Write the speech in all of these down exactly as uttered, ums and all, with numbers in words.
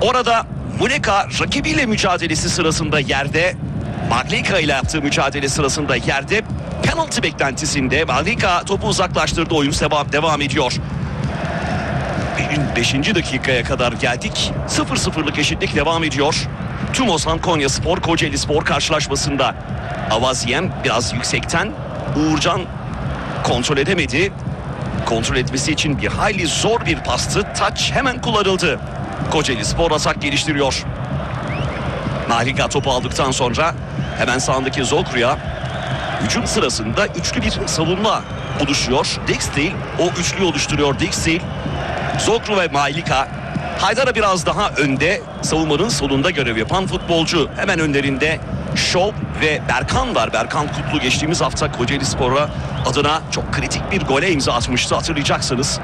Orada Muleka rakibiyle mücadelesi sırasında yerde, Maglika ile yaptığı mücadele sırasında yerde, penaltı beklentisinde. Maglika topu uzaklaştırdı, oyun devam, devam ediyor. beşinci dakikaya kadar geldik. sıfır sıfırlık eşitlik devam ediyor. Tumosan Konyaspor Kocaelispor karşılaşmasında. Avaziem biraz yüksekten, Uğurcan kontrol edemedi. Kontrol etmesi için bir hayli zor bir pastı. Taç hemen kullanıldı. Kocaelispor atak geliştiriyor. Maglika topu aldıktan sonra hemen sağındaki Zokru'ya hücum sırasında üçlü bir savunma oluşuyor. Dijksteel o üçlüyü oluşturuyor. Dijksteel, Zokru ve Maglika. Haydar'a biraz daha önde, savunmanın solunda görev yapan futbolcu. Hemen önlerinde Şov ve Berkan var. Berkan Kutlu geçtiğimiz hafta Kocaelispor'a adına çok kritik bir gole imza atmıştı, hatırlayacaksınız.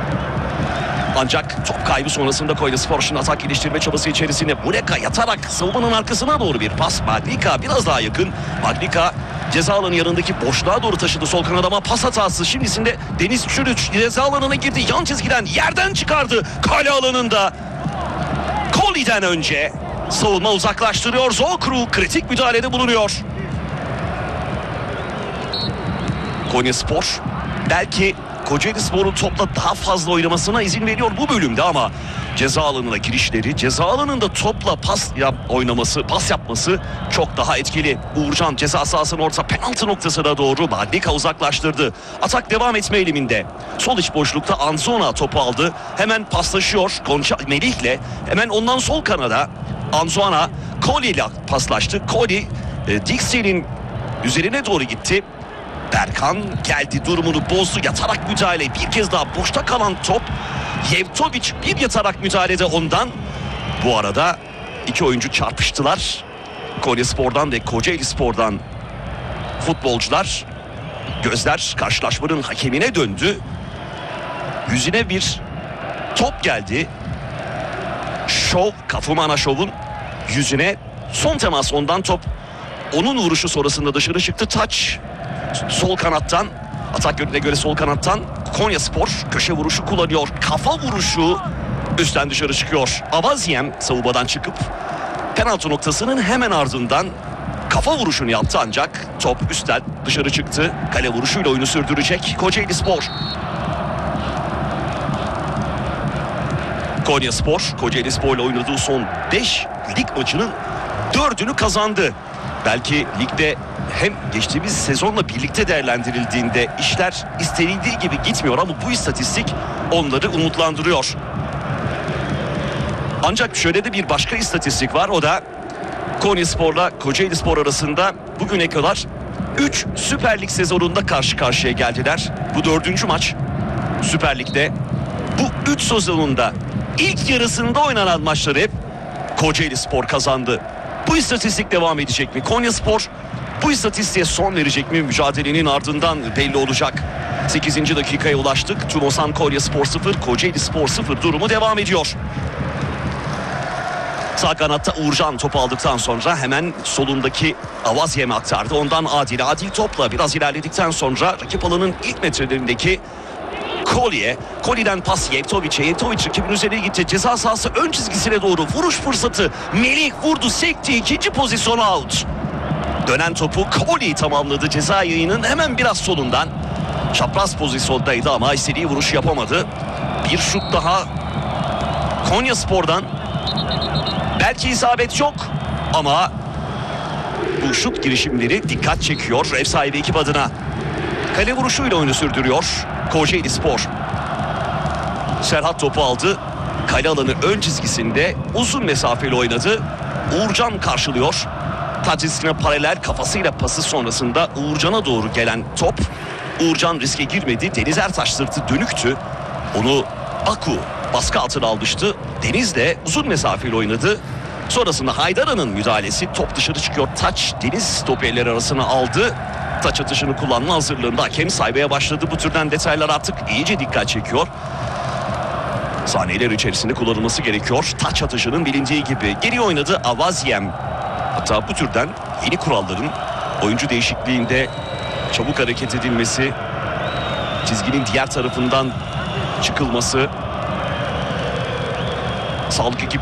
Ancak top kaybı sonrasında Konyaspor şimdi atak geliştirme çabası içerisinde. Muleka yatarak savunmanın arkasına doğru bir pas. Maglika biraz daha yakın. Maglika ceza alanı yanındaki boşluğa doğru taşıdı sol kanada ama pas hatası. Şimdisinde Deniz Çürüç ceza alanına girdi. Yan çizgiden yerden çıkardı. Kale alanında Koli'den önce savunma uzaklaştırıyor. Zokru kritik müdahalede bulunuyor. Konyaspor belki Kocaelispor'un topla daha fazla oynamasına izin veriyor bu bölümde ama ceza alanına girişleri, ceza alanında topla pas yap, oynaması, pas yapması çok daha etkili. Uğurcan ceza sahasının orta penaltı noktasına doğru Maglika uzaklaştırdı. Atak devam etme eğiliminde. Sol iç boşlukta Anzona topu aldı. Hemen paslaşıyor Konca Melih'le. Hemen ondan sol kanada Anzona Koli ile paslaştı. Koli e, Dijksteel'in üzerine doğru gitti. Berkan geldi, durumunu bozdu, yatarak müdahale, bir kez daha boşta kalan top. Yevtovic bir yatarak müdahalede ondan. Bu arada iki oyuncu çarpıştılar. Konyaspor'dan ve Kocaelispor'dan futbolcular. Gözler karşılaşmanın hakemine döndü. Yüzüne bir top geldi. Şov, Kafumana Şov'un yüzüne son temas ondan top. Onun vuruşu sonrasında dışarı çıktı. Taç sol kanattan, atak yönüne göre sol kanattan Konyaspor köşe vuruşu kullanıyor. Kafa vuruşu üstten dışarı çıkıyor. Avaziem savunmadan çıkıp penaltı noktasının hemen ardından kafa vuruşunu yaptı ancak top üstten dışarı çıktı. Kale vuruşuyla oyunu sürdürecek Kocaelispor. Konyaspor, Kocaelispor ile oynadığı son beş lig maçının dördünü kazandı. Belki ligde hem geçtiğimiz sezonla birlikte değerlendirildiğinde işler istenildiği gibi gitmiyor ama bu istatistik onları umutlandırıyor. Ancak şöyle de bir başka istatistik var, o da Konyaspor'la Kocaelispor arasında bugüne kadar üç Süper Lig sezonunda karşı karşıya geldiler. Bu dördüncü maç Süper Lig'de. Bu üç sezonunda ilk yarısında oynanan maçları hep Kocaelispor kazandı. Bu istatistik devam edecek mi? Konyaspor bu istatistiğe son verecek mi? Mücadelenin ardından belli olacak. sekizinci dakikaya ulaştık. Tumosan Konyaspor sıfır, Kocaelispor sıfır durumu devam ediyor. Sağ kanatta Uğurcan topu aldıktan sonra hemen solundaki Avaziem'e aktardı. Ondan Adil. Adil topla biraz ilerledikten sonra rakip alanın ilk metrelerindeki Koli'ye. Koli'den pas Yevtovic'e. Yevtovic rakibin üzerine gitti. Ceza sahası ön çizgisine doğru vuruş fırsatı. Melih vurdu, sekti. İkinci pozisyon out. Dönen topu Koli tamamladı. Ceza yayının hemen biraz solundan. Çapraz pozisyondaydı ama istediği vuruşu yapamadı. Bir şut daha Konyaspor'dan. Belki isabet yok ama bu şut girişimleri dikkat çekiyor ev sahibi ekip adına. Kale vuruşuyla oyunu sürdürüyor Kocaelispor. Serhat topu aldı. Kale alanı ön çizgisinde uzun mesafeli oynadı. Uğurcan karşılıyor. Tacizine paralel kafasıyla pası sonrasında Uğurcan'a doğru gelen top. Uğurcan riske girmedi. Deniz Ertaş sırtı dönüktü. Onu Aku baskı altına almıştı. Deniz de uzun mesafeli oynadı. Sonrasında Haydara'nın müdahalesi, top dışarı çıkıyor. Taç Deniz topu elleri arasına aldı. Taç atışını kullanma hazırlığında hakem saymaya başladı. Bu türden detaylar artık iyice dikkat çekiyor. Saniyeler içerisinde kullanılması gerekiyor. Taç atışının bilindiği gibi geri oynadı Avaziem. Hatta bu türden yeni kuralların oyuncu değişikliğinde çabuk hareket edilmesi, çizginin diğer tarafından çıkılması, sağlık ekip